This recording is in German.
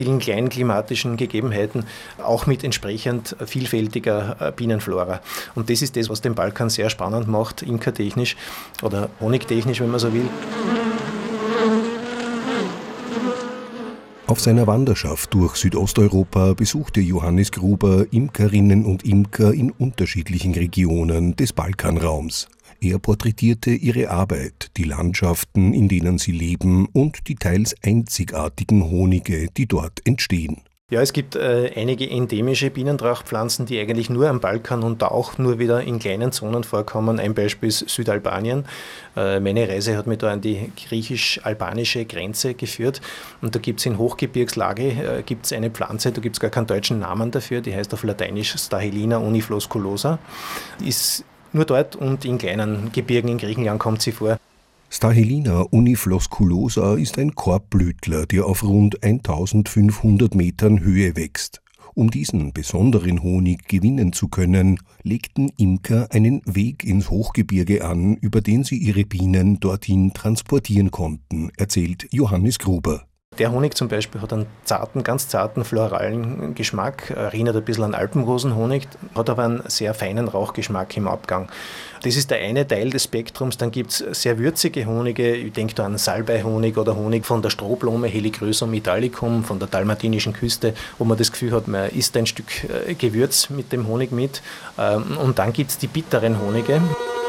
vielen kleinen klimatischen Gegebenheiten, auch mit entsprechend vielfältiger Bienenflora. Und das ist das, was den Balkan sehr spannend macht, imkertechnisch oder honigtechnisch, wenn man so will. Auf seiner Wanderschaft durch Südosteuropa besuchte Johannes Gruber Imkerinnen und Imker in unterschiedlichen Regionen des Balkanraums. Er porträtierte ihre Arbeit, die Landschaften, in denen sie leben und die teils einzigartigen Honige, die dort entstehen. Ja, es gibt einige endemische Bienentrachtpflanzen, die eigentlich nur am Balkan und da auch nur wieder in kleinen Zonen vorkommen. Ein Beispiel ist Südalbanien. Meine Reise hat mich da an die griechisch-albanische Grenze geführt. Und da gibt es in Hochgebirgslage gibt's eine Pflanze, da gibt es gar keinen deutschen Namen dafür, die heißt auf Lateinisch Stahilina uniflosculosa. Ist nur dort und in kleinen Gebirgen in Griechenland kommt sie vor. Stahilina uniflosculosa ist ein Korbblütler, der auf rund 1500 Metern Höhe wächst. Um diesen besonderen Honig gewinnen zu können, legten Imker einen Weg ins Hochgebirge an, über den sie ihre Bienen dorthin transportieren konnten, erzählt Johannes Gruber. Der Honig zum Beispiel hat einen zarten, ganz zarten floralen Geschmack, erinnert ein bisschen an Alpenrosenhonig, hat aber einen sehr feinen Rauchgeschmack im Abgang. Das ist der eine Teil des Spektrums. Dann gibt es sehr würzige Honige, ich denke da an Salbeihonig oder Honig von der Strohblume Helichrysum italicum, von der dalmatinischen Küste, wo man das Gefühl hat, man isst ein Stück Gewürz mit dem Honig mit. Und dann gibt es die bitteren Honige.